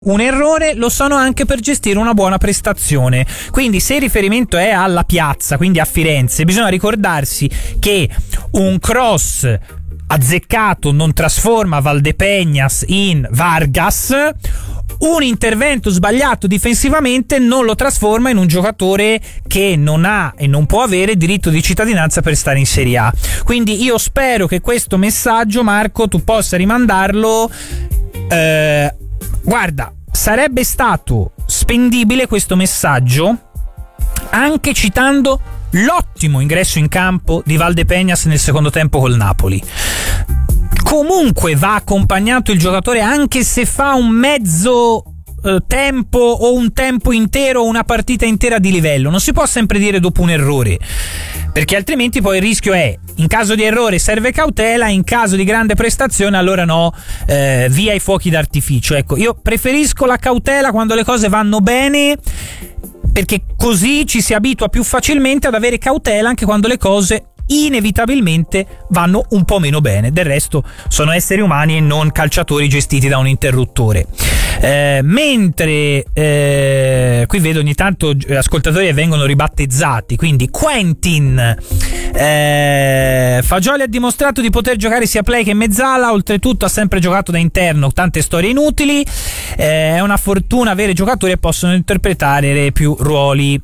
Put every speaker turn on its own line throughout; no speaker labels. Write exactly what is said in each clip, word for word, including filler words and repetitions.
un errore lo sono anche per gestire una buona prestazione. Quindi se il riferimento è alla piazza, quindi a Firenze, bisogna ricordarsi che un cross azzeccato non trasforma Valdepeñas in Vargas, un intervento sbagliato difensivamente non lo trasforma in un giocatore che non ha e non può avere diritto di cittadinanza per stare in Serie A. Quindi io spero che questo messaggio, Marco, tu possa rimandarlo. Eh, guarda, sarebbe stato spendibile questo messaggio anche citando l'ottimo ingresso in campo di Valdepeñas nel secondo tempo col Napoli. Comunque va accompagnato il giocatore, anche se fa un mezzo eh, tempo o un tempo intero o una partita intera di livello. Non si può sempre dire dopo un errore, perché altrimenti poi il rischio è: in caso di errore serve cautela, in caso di grande prestazione allora no, eh, via i fuochi d'artificio. Ecco, io preferisco la cautela quando le cose vanno bene, perché così ci si abitua più facilmente ad avere cautela anche quando le cose inevitabilmente vanno un po' meno bene. Del resto sono esseri umani e non calciatori gestiti da un interruttore. Eh, mentre eh, qui vedo ogni tanto ascoltatori che vengono ribattezzati, quindi Quentin eh, Fagioli ha dimostrato di poter giocare sia play che mezzala, oltretutto ha sempre giocato da interno, tante storie inutili, eh, è una fortuna avere giocatori che possono interpretare più ruoli.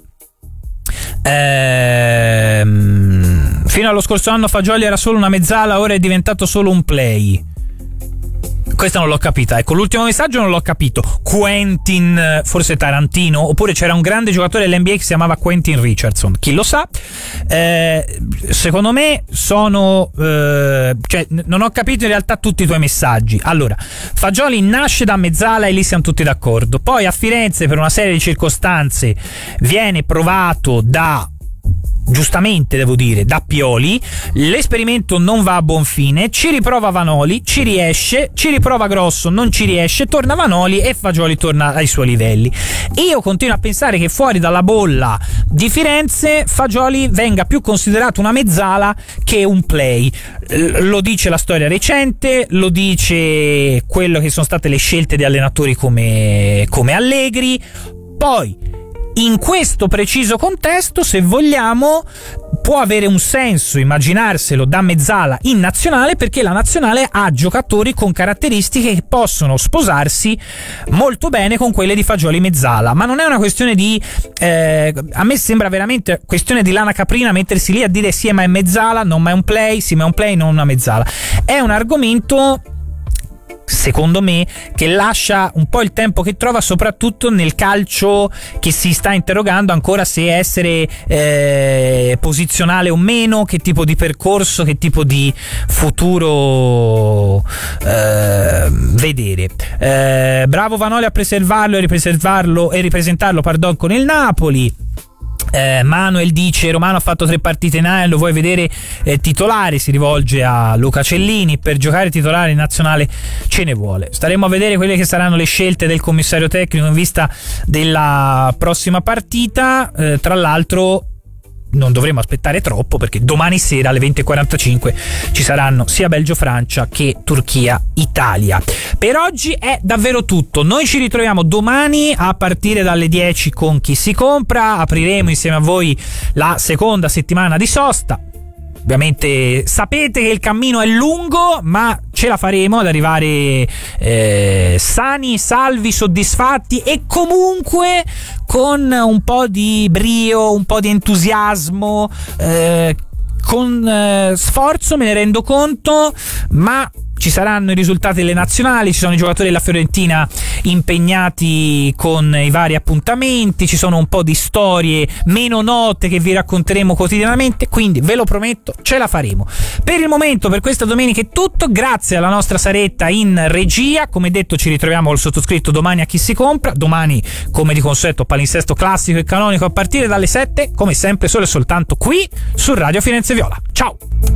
Ehm, fino allo scorso anno Fagioli era solo una mezzala, ora è diventato solo un play. Questa non l'ho capita, ecco, l'ultimo messaggio non l'ho capito. Quentin, forse Tarantino, oppure c'era un grande giocatore dell'N B A che si chiamava Quentin Richardson, chi lo sa. Eh, secondo me sono eh, cioè non ho capito in realtà tutti i tuoi messaggi. Allora, Fagioli nasce da mezzala e lì siamo tutti d'accordo. Poi a Firenze per una serie di circostanze viene provato da, giustamente devo dire, da Pioli, l'esperimento non va a buon fine, ci riprova Vanoli, ci riesce, ci riprova Grosso, non ci riesce, torna Vanoli e Fagioli torna ai suoi livelli. Io continuo a pensare che fuori dalla bolla di Firenze Fagioli venga più considerato una mezzala che un play. Lo dice la storia recente, lo dice quello che sono state le scelte di allenatori come, come Allegri. Poi in questo preciso contesto, se vogliamo, può avere un senso immaginarselo da mezzala in nazionale, perché la nazionale ha giocatori con caratteristiche che possono sposarsi molto bene con quelle di Fagioli mezzala. Ma non è una questione di eh, a me sembra veramente questione di lana caprina mettersi lì a dire sì ma è mezzala, non ma è un play, sì ma è un play, non una mezzala. È un argomento, secondo me, che lascia un po' il tempo che trova, soprattutto nel calcio che si sta interrogando ancora se essere eh, posizionale o meno, che tipo di percorso, che tipo di futuro eh, vedere. Eh, bravo Vanoli a preservarlo e ripreservarlo e ripresentarlo pardon, con il Napoli. Eh, Manuel dice: Romano ha fatto tre partite in A e lo vuoi vedere eh, titolare, si rivolge a Luca Cellini. Per giocare titolare in nazionale ce ne vuole. Staremo a vedere quelle che saranno le scelte del commissario tecnico in vista della prossima partita. Eh, tra l'altro non dovremo aspettare troppo, perché domani sera alle venti e quarantacinque ci saranno sia Belgio-Francia che Turchia-Italia. Per oggi è davvero tutto. Noi ci ritroviamo domani a partire dalle dieci con Chi si compra. Apriremo insieme a voi la seconda settimana di sosta. Ovviamente sapete che il cammino è lungo, ma ce la faremo ad arrivare eh, sani, salvi, soddisfatti e comunque con un po' di brio, un po' di entusiasmo, eh, con eh, sforzo, me ne rendo conto, ma ci saranno i risultati delle nazionali, ci sono i giocatori della Fiorentina impegnati con i vari appuntamenti, ci sono un po' di storie meno note che vi racconteremo quotidianamente, quindi ve lo prometto, ce la faremo. Per il momento, per questa domenica è tutto, grazie alla nostra Saretta in regia. Come detto, ci ritroviamo col sottoscritto domani a Chi si compra, domani come di consueto palinsesto classico e canonico a partire dalle sette, come sempre solo e soltanto qui su Radio Firenze Viola. Ciao!